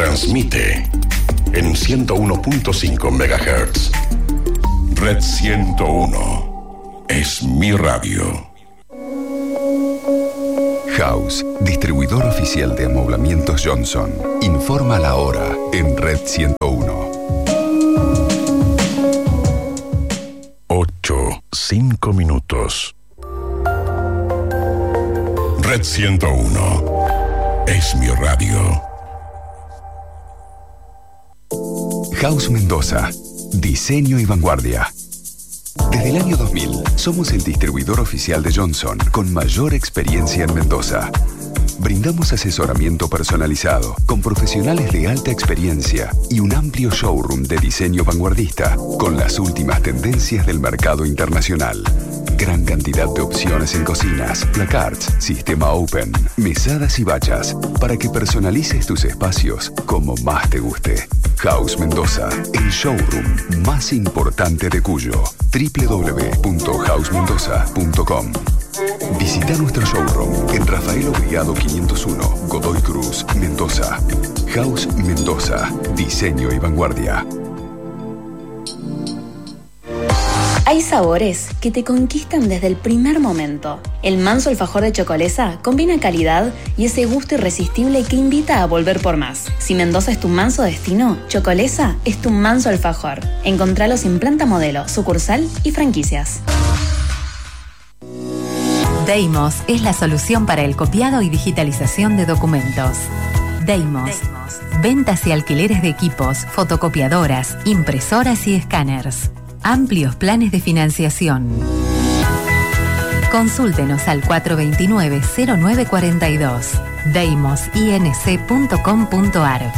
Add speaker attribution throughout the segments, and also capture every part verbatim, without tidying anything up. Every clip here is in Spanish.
Speaker 1: transmite en ciento uno punto cinco megahertz. Red ciento uno es mi radio.
Speaker 2: House, distribuidor oficial de amoblamientos Johnson. Informa la hora en Red ciento uno.
Speaker 1: Ocho, cinco minutos. Red ciento uno es mi radio.
Speaker 2: House Mendoza. Diseño y vanguardia. Desde el año dos mil, somos el distribuidor oficial de Johnson con mayor experiencia en Mendoza. Brindamos asesoramiento personalizado con profesionales de alta experiencia y un amplio showroom de diseño vanguardista con las últimas tendencias del mercado internacional. Gran cantidad de opciones en cocinas, placards, sistema open, mesadas y bachas para que personalices tus espacios como más te guste. House Mendoza, el showroom más importante de Cuyo. doble u doble u doble u punto house mendoza punto com. Visita nuestro showroom en Rafael Obligado quinientos uno, Godoy Cruz, Mendoza. House Mendoza, diseño y vanguardia.
Speaker 3: Hay sabores que te conquistan desde el primer momento. El manso alfajor de Chocolesa combina calidad y ese gusto irresistible que invita a volver por más. Si Mendoza es tu manso destino, Chocolesa es tu manso alfajor. Encontralos en planta modelo, sucursal y franquicias.
Speaker 4: Deimos es la solución para el copiado y digitalización de documentos. Deimos. Ventas y alquileres de equipos, fotocopiadoras, impresoras y escáneres. Amplios planes de financiación. Consúltenos al cuatro dos nueve, cero nueve cuatro dos. deimos inc punto com punto ar.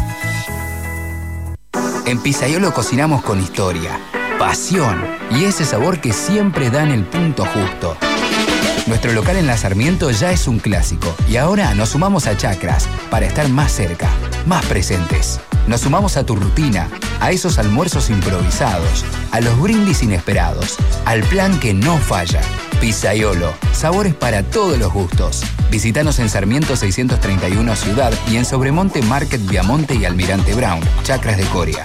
Speaker 5: En Pizzaiolo cocinamos con historia, pasión y ese sabor que siempre da en el punto justo. Nuestro local en La Sarmiento ya es un clásico y ahora nos sumamos a Chacras para estar más cerca, más presentes. Nos sumamos a tu rutina, a esos almuerzos improvisados, a los brindis inesperados, al plan que no falla. Pizzaiolo, sabores para todos los gustos. Visítanos en Sarmiento seiscientos treinta y uno Ciudad y en Sobremonte Market Viamonte y Almirante Brown, Chacras de Coria.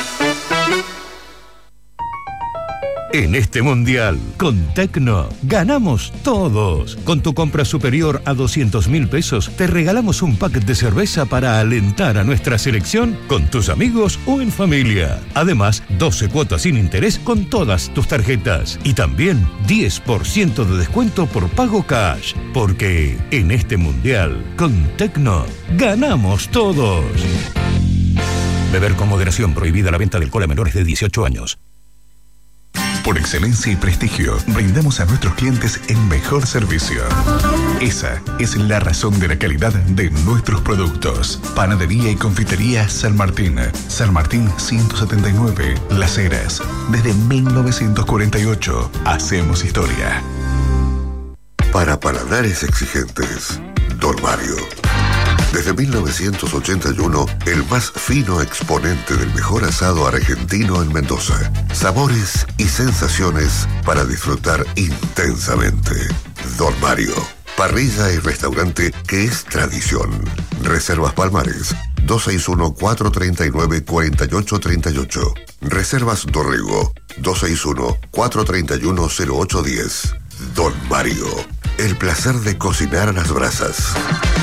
Speaker 6: En este mundial, con Tecno, ganamos todos. Con tu compra superior a doscientos mil pesos, te regalamos un pack de cerveza para alentar a nuestra selección con tus amigos o en familia. Además, doce cuotas sin interés con todas tus tarjetas. Y también diez por ciento de descuento por pago cash. Porque en este mundial, con Tecno, ganamos todos. Beber con moderación. Prohibida la venta de alcohol a menores de dieciocho años.
Speaker 7: Por excelencia y prestigio, brindamos a nuestros clientes el mejor servicio. Esa es la razón de la calidad de nuestros productos. Panadería y confitería San Martín. San Martín ciento setenta y nueve, Las Heras. Desde mil novecientos cuarenta y ocho, hacemos historia.
Speaker 8: Para paladares exigentes, Don Mario. Desde mil novecientos ochenta y uno, el más fino exponente del mejor asado argentino en Mendoza. Sabores y sensaciones para disfrutar intensamente. Don Mario, parrilla y restaurante que es tradición. Reservas Palmares, dos seis uno, cuatro tres nueve, cuatro ocho tres ocho. Reservas Dorrego, dos seis uno, cuatro tres uno, cero ocho uno cero. Don Mario, el placer de cocinar a las brasas.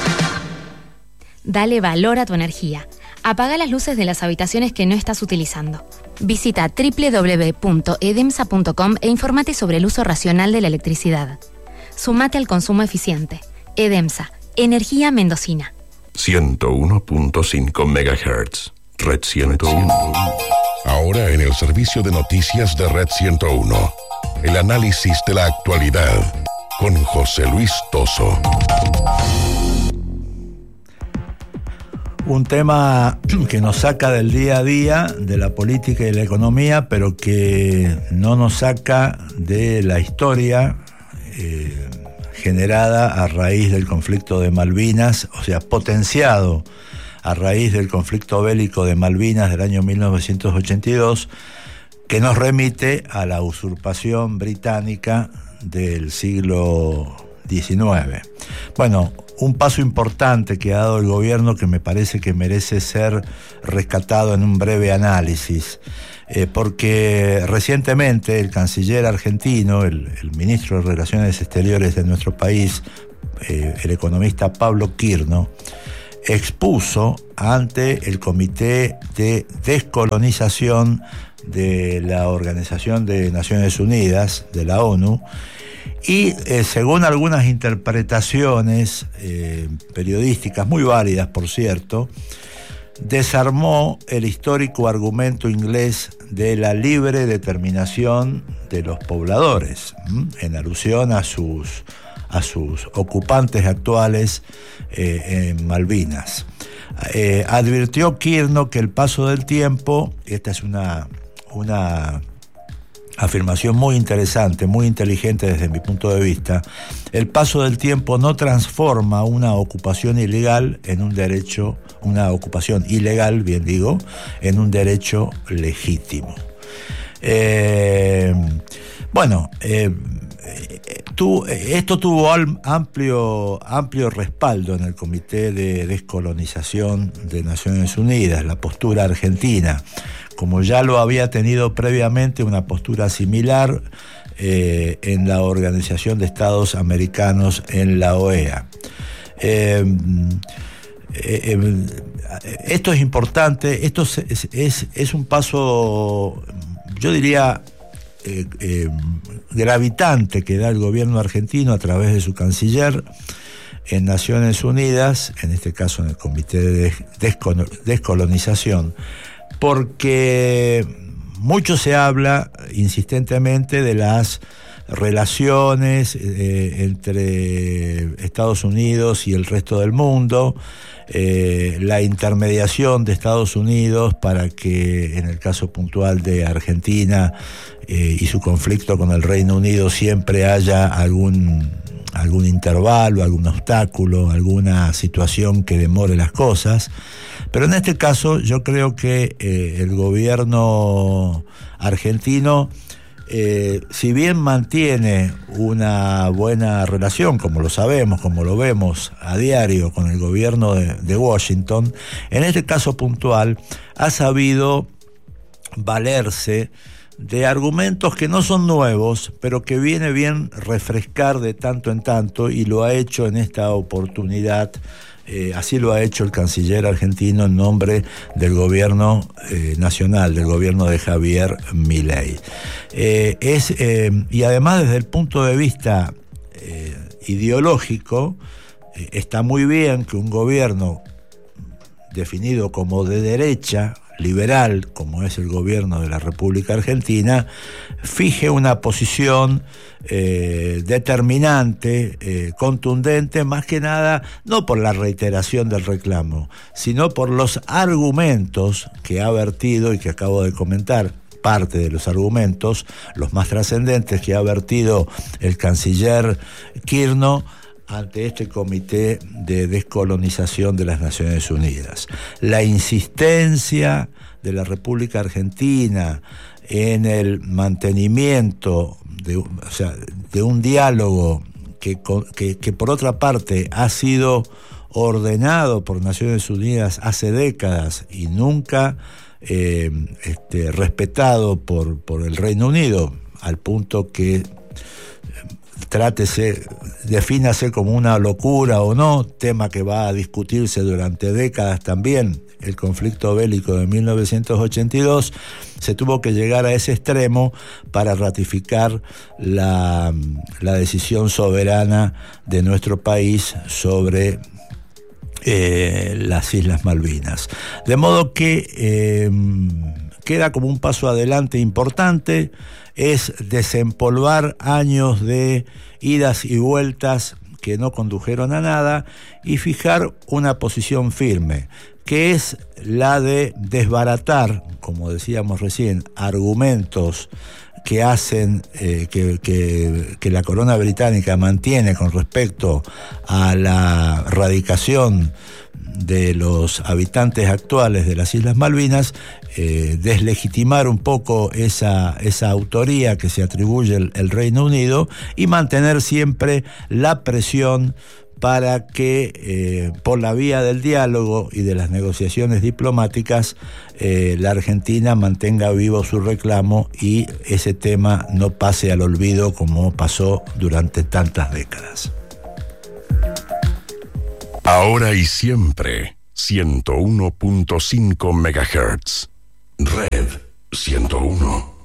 Speaker 9: Dale valor a tu energía. Apaga las luces de las habitaciones que no estás utilizando. Visita doble u doble u doble u punto edemsa punto com e infórmate sobre el uso racional de la electricidad. Sumate al consumo eficiente. Edemsa, energía mendocina.
Speaker 1: ciento uno punto cinco megahertz. Red ciento uno. Ahora en el servicio de noticias de Red ciento uno. El análisis de la actualidad con José Luis Toso.
Speaker 10: Un tema que nos saca del día a día, de la política y la economía, pero que no nos saca de la historia eh, generada a raíz del conflicto de Malvinas, o sea, potenciado a raíz del conflicto bélico de Malvinas del año mil novecientos ochenta y dos, que nos remite a la usurpación británica del siglo diecinueve. Bueno, un paso importante que ha dado el gobierno que me parece que merece ser rescatado en un breve análisis. Eh, porque recientemente el canciller argentino, el, el ministro de Relaciones Exteriores de nuestro país, eh, el economista Pablo Quirno, expuso ante el Comité de Descolonización de la Organización de Naciones Unidas, de la ONU, y eh, según algunas interpretaciones eh, periodísticas, muy válidas por cierto, desarmó el histórico argumento inglés de la libre determinación de los pobladores, ¿m? en alusión a sus, a sus ocupantes actuales eh, en Malvinas. Eh, advirtió Quirno que el paso del tiempo, esta es una, una afirmación muy interesante, muy inteligente desde mi punto de vista, el paso del tiempo no transforma una ocupación ilegal en un derecho, una ocupación ilegal, bien digo, en un derecho legítimo. Eh, bueno, eh, tu, esto tuvo amplio, amplio respaldo en el Comité de Descolonización de Naciones Unidas, la postura argentina, como ya lo había tenido previamente una postura similar eh, en la Organización de Estados Americanos, en la O E A. Eh, eh, eh, esto es importante, esto es, es, es un paso, yo diría, eh, eh, gravitante que da el gobierno argentino a través de su canciller en Naciones Unidas, en este caso en el Comité de Descolonización, porque mucho se habla insistentemente de las relaciones eh, entre Estados Unidos y el resto del mundo, eh, la intermediación de Estados Unidos para que, en el caso puntual de Argentina eh, y su conflicto con el Reino Unido, siempre haya algún, algún intervalo, algún obstáculo, alguna situación que demore las cosas. Pero en este caso yo creo que eh, el gobierno argentino, eh, si bien mantiene una buena relación, como lo sabemos, como lo vemos a diario con el gobierno de, de Washington, en este caso puntual ha sabido valerse de argumentos que no son nuevos, pero que viene bien refrescar de tanto en tanto, y lo ha hecho en esta oportunidad. Eh, así lo ha hecho el canciller argentino en nombre del gobierno eh, nacional, del gobierno de Javier Milei. Eh, es, eh, y además desde el punto de vista eh, ideológico, eh, está muy bien que un gobierno definido como de derecha, liberal, como es el gobierno de la República Argentina, fije una posición eh, determinante, eh, contundente, más que nada, no por la reiteración del reclamo, sino por los argumentos que ha vertido y que acabo de comentar, parte de los argumentos, los más trascendentes que ha vertido el canciller Quirno ante este Comité de Descolonización de las Naciones Unidas. La insistencia de la República Argentina en el mantenimiento de, o sea, de un diálogo que, que, que por otra parte ha sido ordenado por Naciones Unidas hace décadas y nunca eh, este, respetado por, por el Reino Unido, al punto que trátese, defínase como una locura o no, tema que va a discutirse durante décadas también, el conflicto bélico de mil novecientos ochenta y dos, se tuvo que llegar a ese extremo para ratificar la, la decisión soberana de nuestro país sobre eh, las Islas Malvinas. De modo que eh, queda como un paso adelante importante, es desempolvar años de idas y vueltas que no condujeron a nada y fijar una posición firme, que es la de desbaratar, como decíamos recién, argumentos que hacen eh, que, que, que la corona británica mantiene con respecto a la radicación de los habitantes actuales de las Islas Malvinas, eh, deslegitimar un poco esa, esa autoría que se atribuye el, el Reino Unido y mantener siempre la presión para que eh, por la vía del diálogo y de las negociaciones diplomáticas eh, la Argentina mantenga vivo su reclamo y ese tema no pase al olvido como pasó durante tantas décadas.
Speaker 1: Ahora y siempre, ciento uno punto cinco megahertz. Red ciento uno.